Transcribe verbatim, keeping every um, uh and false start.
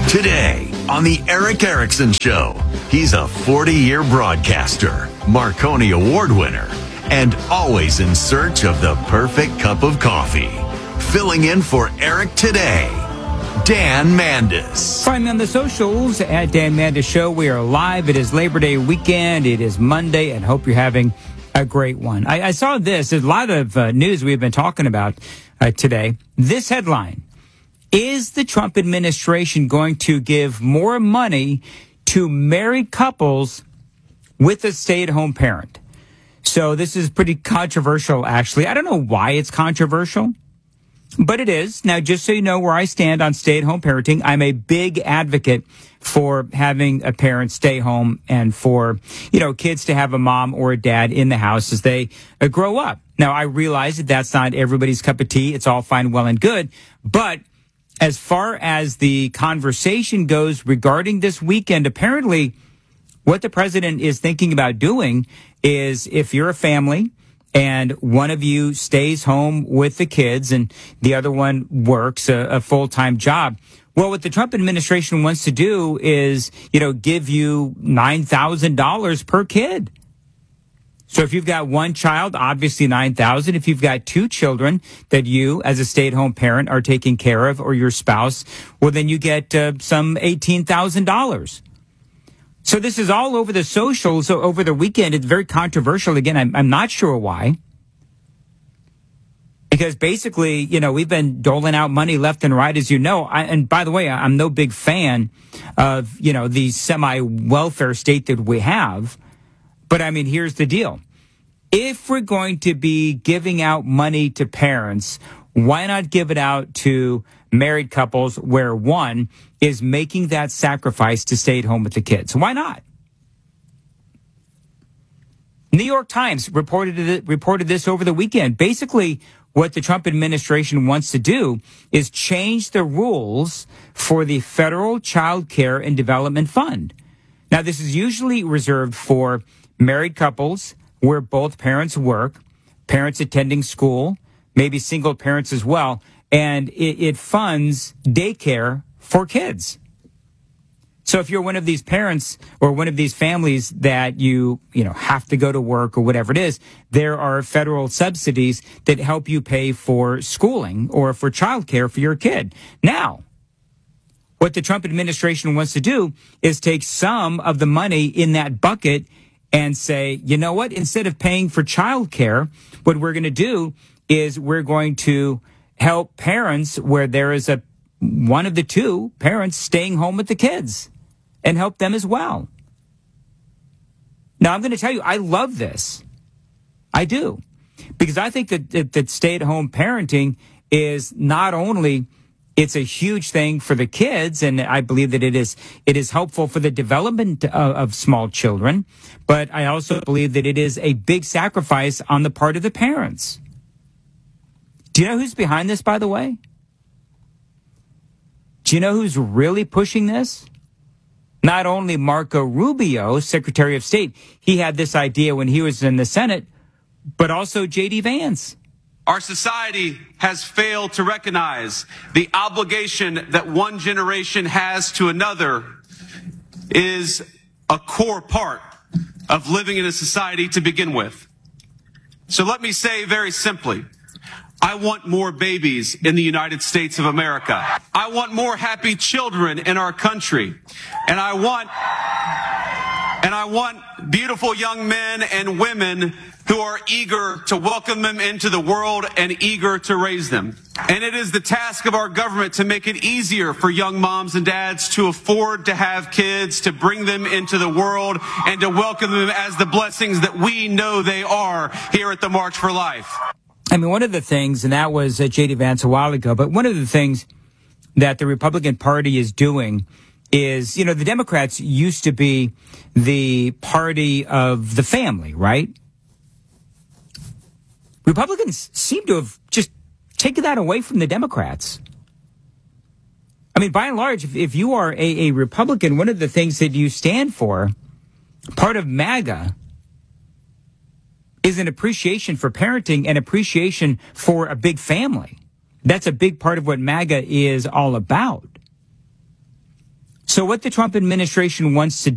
Today on the Erick Erickson Show, he's a forty-year broadcaster, Marconi Award winner, and always in search of the perfect cup of coffee. Filling in for Eric today, Dan Mandis. Find me on the socials at Dan Mandis Show. We are live. It is Labor Day weekend. It is Monday, and hope you're having a great one. I, I saw this. There's a lot of uh, news we've been talking about uh, today. This headline: is the Trump administration going to give more money to married couples with a stay-at-home parent? So this is pretty controversial, actually. I don't know why it's controversial, but it is. Now, just so you know where I stand on stay-at-home parenting, I'm a big advocate for having a parent stay home and for, you know, kids to have a mom or a dad in the house as they uh, grow up. Now, I realize that that's not everybody's cup of tea. It's all fine, well, and good. But as far as the conversation goes regarding this weekend, apparently what the president is thinking about doing is, if you're a family and one of you stays home with the kids and the other one works a, a full-time job, well, what the Trump administration wants to do is, you know, give you nine thousand dollars per kid. So if you've got one child, obviously nine thousand dollars. If you've got two children that you, as a stay-at-home parent, are taking care of, or your spouse, well, then you get uh, some eighteen thousand dollars. So this is all over the socials over the weekend. It's very controversial. Again, I'm, I'm not sure why. Because basically, you know, we've been doling out money left and right, as you know. I, and by the way, I'm no big fan of, you know, the semi-welfare state that we have. But I mean, here's the deal. If we're going to be giving out money to parents, why not give it out to married couples where one is making that sacrifice to stay at home with the kids? Why not? New York Times reported it, reported this over the weekend. Basically, what the Trump administration wants to do is change the rules for the Federal Child Care and Development Fund. Now, this is usually reserved for married couples where both parents work, parents attending school, maybe single parents as well, and it, it funds daycare for kids. So if you're one of these parents or one of these families that you, you know, have to go to work or whatever it is, there are federal subsidies that help you pay for schooling or for childcare for your kid. Now, what the Trump administration wants to do is take some of the money in that bucket and say, you know what, instead of paying for childcare, what we're going to do is we're going to help parents where there is a one of the two parents staying home with the kids and help them as well. Now, I'm going to tell you, I love this. I do. Because I think that, that, that stay-at-home parenting is not only, it's a huge thing for the kids, and I believe that it is it is helpful for the development of, of small children, but I also believe that it is a big sacrifice on the part of the parents. Do you know who's behind this, by the way? Do you know who's really pushing this? Not only Marco Rubio, Secretary of State, he had this idea when he was in the Senate, but also J D Vance. Our society has failed to recognize the obligation that one generation has to another is a core part of living in a society to begin with. So let me say very simply, I want more babies in the United States of America. I want more happy children in our country. And I want, and I want beautiful young men and women who are eager to welcome them into the world and eager to raise them. And it is the task of our government to make it easier for young moms and dads to afford to have kids, to bring them into the world, and to welcome them as the blessings that we know they are here at the March for Life. I mean, one of the things, and that was uh, J D Vance a while ago, but one of the things that the Republican Party is doing is, you know, the Democrats used to be the party of the family, right? Republicans seem to have just taken that away from the Democrats. I mean, by and large, if, if you are a, a Republican, one of the things that you stand for, part of MAGA, is an appreciation for parenting and appreciation for a big family. That's a big part of what MAGA is all about. So what the Trump administration wants to